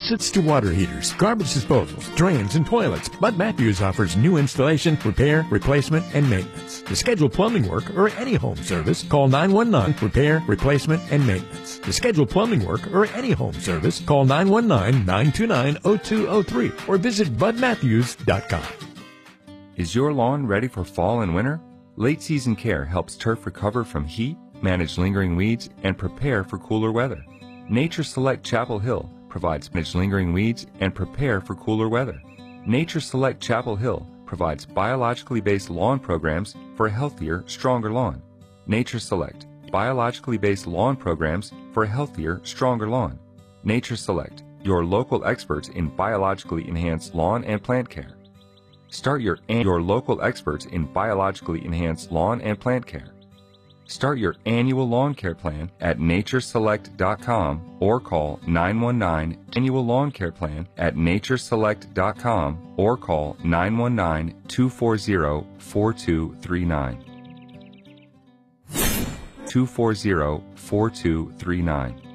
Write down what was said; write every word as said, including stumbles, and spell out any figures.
faucets to water heaters, garbage disposals, drains, and toilets, Bud Matthews offers new installation, repair, replacement, and maintenance. To schedule plumbing work or any home service, call nine one nine, repair, replacement, and maintenance. To schedule plumbing work or any home service, call nine one nine, nine two nine, zero two zero three or visit bud matthews dot com. Is your lawn ready for fall and winter? Late season care helps turf recover from heat, manage lingering weeds, and prepare for cooler weather. Nature Select Chapel Hill provides manage lingering weeds and prepare for cooler weather. Nature Select Chapel Hill provides biologically based lawn programs for a healthier, stronger lawn. Nature Select, biologically based lawn programs for a healthier, stronger lawn. Nature Select, your local experts in biologically enhanced lawn and plant care. Start your, your local experts in biologically enhanced lawn and plant care. Start your annual lawn care plan at nature select dot com or call nine one nine annual lawn care plan at nature select dot com or call nine one nine, two four zero, four two three nine. two four zero, four two three nine.